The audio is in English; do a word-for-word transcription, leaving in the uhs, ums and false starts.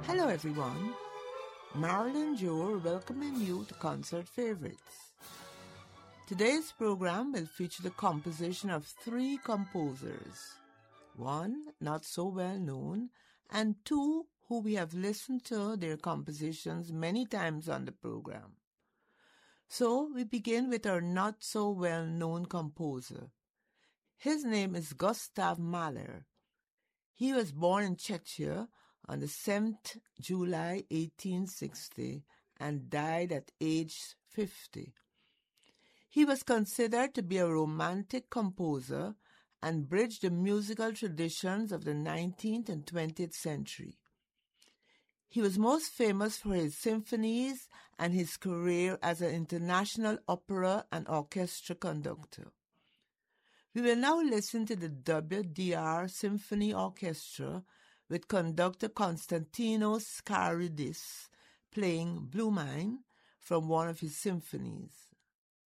Hello everyone, Marilyn Jore welcoming you to Concert Favorites. Today's program will feature the composition of three composers, one not so well known and two who we have listened to their compositions many times on the program. So we begin with our not so well known composer. His name is Gustav Mahler. He was born in Czechia on the seventh of July eighteen sixty and died at age fifty. He was considered to be a romantic composer and bridged the musical traditions of the nineteenth and twentieth century. He was most famous for his symphonies and his career as an international opera and orchestra conductor. We will now listen to the W D R Symphony Orchestra with conductor Konstantinos Karidis playing Blue Mine from one of his symphonies.